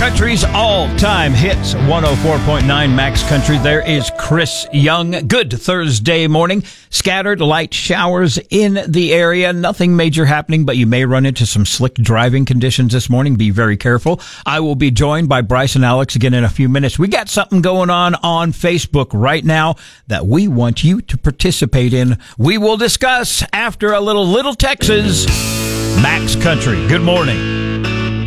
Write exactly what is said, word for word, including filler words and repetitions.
Country's all-time hits, one oh four point nine Max Country. There is Chris Young. Good Thursday morning. Scattered light showers in the area. Nothing major happening, but you may run into some slick driving conditions this morning. Be very careful. I will be joined by Bryce and Alex again in a few minutes. We got something going on on Facebook right now that we want you to participate in. We will discuss after a little Little Texas Max Country. Good morning.